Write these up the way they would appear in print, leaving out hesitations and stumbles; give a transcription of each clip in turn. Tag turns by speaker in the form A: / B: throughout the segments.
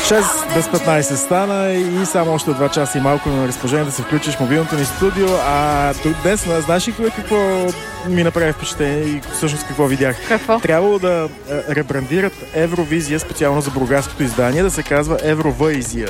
A: 6 без 15 стана и само още 2 часа и малко на разположение да се включиш в мобилното ни студио. Днес, знаеш ли какво ми направи впечатление и всъщност какво видях?
B: Какво?
A: Трябвало да ребрандират Евровизия специално за бургаското издание, да се казва Евровизия.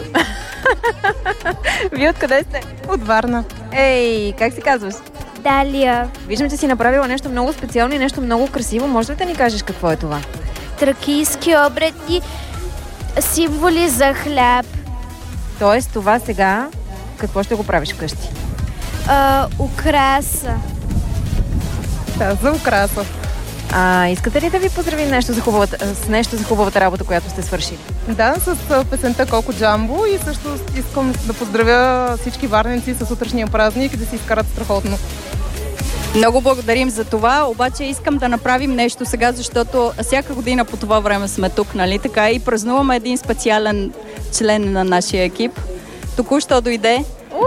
B: Вие откъде сте?
C: От Варна.
B: Ей, как се казваш?
D: Далия.
B: Виждам, че си направила нещо много специално и нещо много красиво. Може ли да ни кажеш какво е това?
D: Тракийски обреди, символи за хляб.
B: Тоест, това сега какво ще го правиш вкъщи?
D: Украса.
C: Да, за украса.
B: Искате ли да ви поздравим с нещо за хубавата работа, която сте свършили?
C: Да, с песента Коко Джамбо и също искам да поздравя всички варненци с утрешния празник и да си изкарат страхотно.
E: Много благодарим за това, обаче искам да направим нещо сега, защото всяка година по това време сме тук, нали така, и празнуваме един специален член на нашия екип. Току-що дойде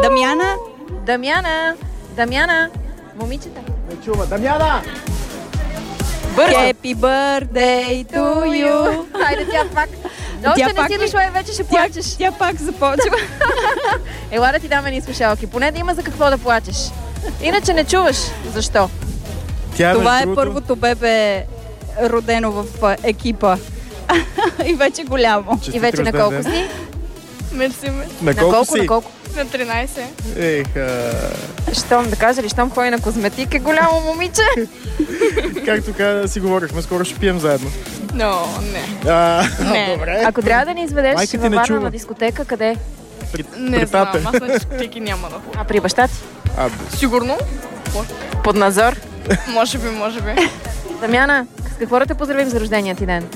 B: Дамяна, момичета.
A: Не чува, Дамяна!
B: Бързо!
E: Happy birthday to you!
B: Хайде, тя пак. Още не си дошла и вече ще плачеш.
E: Тя пак започва.
B: Ела да ти дам едни слушалки. Поне да има за какво да плачеш. Иначе не чуваш. Защо?
E: Това е първото бебе, родено в екипа. И вече голямо.
B: И вече на колко си?
F: Мерси ме.
A: На колко си?
F: На 13.
B: Щом да кажа ли, щом ходи на козметик е голямо момиче.
A: Както си говорихме, скоро ще пием заедно.
F: Но, не.
A: Добре.
B: Ако трябва да ни изведеш
A: Майка ти
B: във
A: не
B: Варна
A: чува.
B: на дискотека, къде?
F: Не знам,
A: тате.
F: аз на дискотеки няма да ходя.
B: При баща ти?
F: Сигурно?
B: Под надзор?
F: Може би.
B: Дамяна, с какво да те поздравим за рождения ти ден?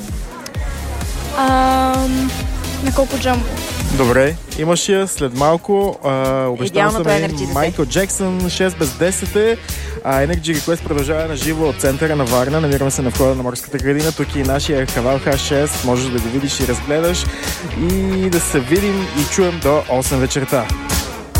F: На Коко Джамбо.
A: Добре, имаш я след малко. Обещал съм
B: Energy
A: Майкъл Джексън, 6 без 10 е. Energy Request продължава на живо от центъра на Варна. Намираме се на входа на морската градина. Тук и нашия Хавал H6. Можеш да го видиш и разгледаш. И да се видим и чуем до 8 вечерта.